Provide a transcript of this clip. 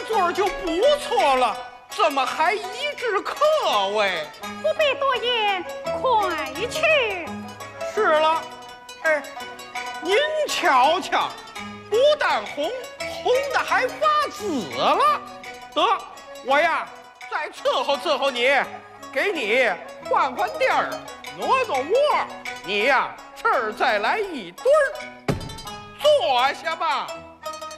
座就不错了，怎么还移至客位？ 不必多言，快去。 是了，哎，您瞧瞧，不但红，红的还发紫了。得，我呀再伺候伺候你，给你换换地儿，挪挪窝。你呀这儿再来一堆儿，坐下吧。